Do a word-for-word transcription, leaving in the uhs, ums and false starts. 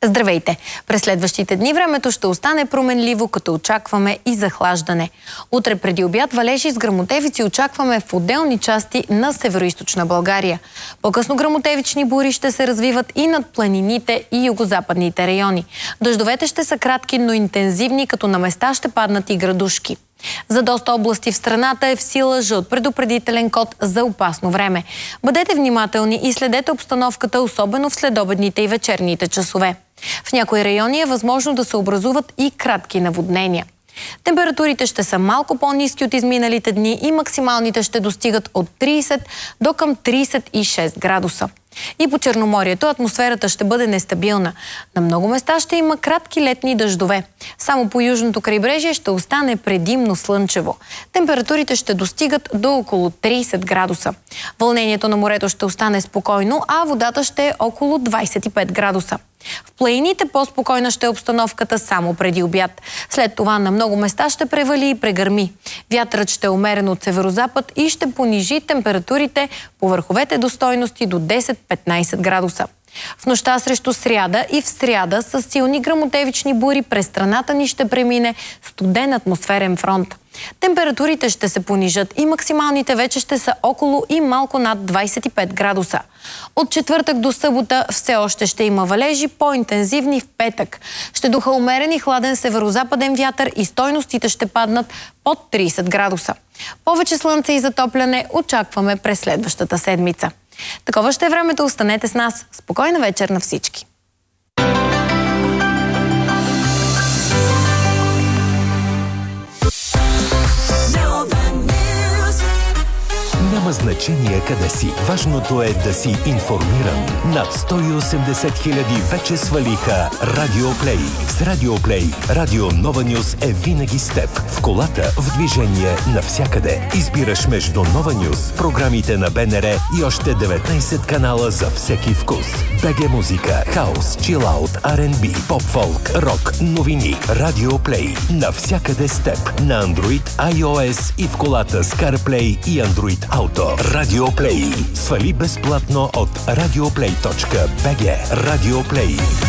Здравейте! През следващите дни времето ще остане променливо, като очакваме и захлаждане. Утре преди обяд валежи с гръмотевици очакваме в отделни части на североизточна България. По-късно гръмотевични бури ще се развиват и над планините и югозападните райони. Дъждовете ще са кратки, но интензивни, като на места ще паднат и градушки. За доста области в страната е в сила жълт предупредителен код за опасно време. Бъдете внимателни и следете обстановката, особено в следобедните и вечерните часове. В някои райони е възможно да се образуват и кратки наводнения. Температурите ще са малко по-ниски от изминалите дни и максималните ще достигат от трийсет до към трийсет и шест градуса. И по Черноморието атмосферата ще бъде нестабилна. На много места ще има кратки летни дъждове. Само по южното крайбрежие ще остане предимно слънчево. Температурите ще достигат до около трийсет градуса. Вълнението на морето ще остане спокойно, а водата ще е около двайсет и пет градуса. В планините по-спокойна ще е обстановката само преди обяд. След това на много места ще превали и прегърми. Вятърът ще е умерен от северозапад и ще понижи температурите по върховете до стойности до десет-петнайсет градуса. В нощта срещу сряда и в сряда с силни гръмотевични бури през страната ни ще премине студен атмосферен фронт. Температурите ще се понижат и максималните вече ще са около и малко над двайсет и пет градуса. От четвъртък до събота все още ще има валежи, по-интензивни в петък. Ще духа умерен и хладен северозападен вятър и стойностите ще паднат под трийсет градуса. Повече слънце и затопляне очакваме през следващата седмица. Такова ще е времето, останете с нас. Спокойна вечер на всички! Няма значение къде си. Важното е да си информиран. Над сто и осемдесет хиляди вече свалиха Радиоплей. С Радиоплей Радио Нова Нюз е винаги с теб. В колата, в движение, навсякъде. Избираш между Нова Нюз, програмите на БНР и още деветнайсет канала за всеки вкус. БГ музика, хаус, чилаут, ар енд би, поп-фолк, рок, новини. Радиоплей. Навсякъде с теб. На Android, iOS и в колата с CarPlay и Android Auto. Радиоплей. Свали безплатно от радиоплей точка би джи. Радиоплей.